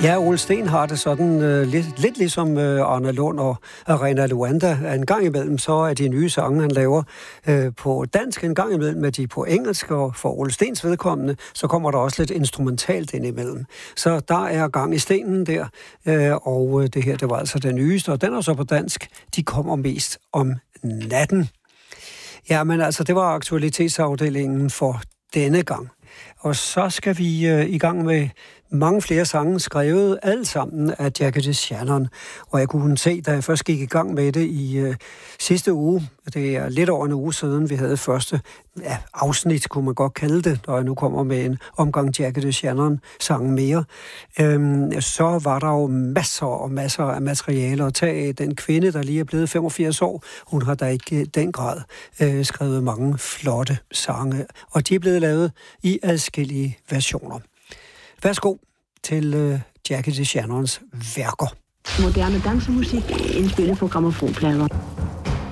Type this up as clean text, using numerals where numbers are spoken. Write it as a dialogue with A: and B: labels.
A: Ja, Ole Steen har det sådan lidt ligesom Arne Lund og Arena Luanda. En gang imellem så er de nye sange, han laver på dansk, en gang imellem er de på engelsk, og for Ole Steens vedkommende, så kommer der også lidt instrumentalt ind imellem. Så der er gang i stenen der, og det her, det var altså den nyeste, og den er så på dansk. De kommer mest om natten. Ja, men altså, det var aktualitetsafdelingen for denne gang. Og så skal vi i gang med mange flere sange, skrevet alt sammen af Jackie DeShannon. Og jeg kunne se, da jeg først gik i gang med det i sidste uge, det er lidt over en uge siden, vi havde første afsnit, kunne man godt kalde det, når jeg nu kommer med en omgang Jackie DeShannon sange mere, så var der jo masser af materiale at tage af. Den kvinde, der lige er blevet 85 år, hun har da ikke i den grad skrevet mange flotte sange, og de er blevet lavet i adskillige versioner. Værsgo til Jackie DeShannons værker.
B: Moderne dansemusik indspillet på grammofonplader.